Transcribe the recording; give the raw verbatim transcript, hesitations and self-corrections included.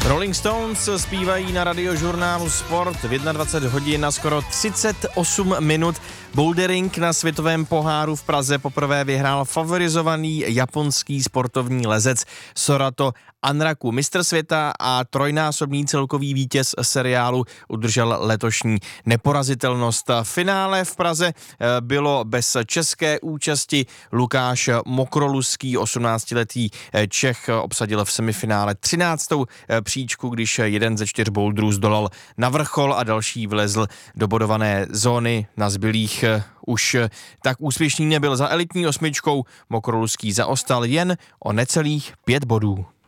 Rolling Stones zpívají na radiožurnálu Sport v dvacet jedna hodin na skoro třicet osm minut. Bouldering na světovém poháru v Praze poprvé vyhrál favorizovaný japonský sportovní lezec Sorato Anraku. Mistr světa a trojnásobný celkový vítěz seriálu udržel letošní neporazitelnost. Finále v Praze bylo bez české účasti. Lukáš Mokroluský, osmnáctiletý Čech, obsadil v semifinále třináctou příčku, když jeden ze čtyř boulderů zdolal na vrchol a další vlezl do bodované zóny. Na zbylých už tak úspěšný nebyl. Za elitní osmičkou Mokroluský zaostal jen o necelých pět bodů.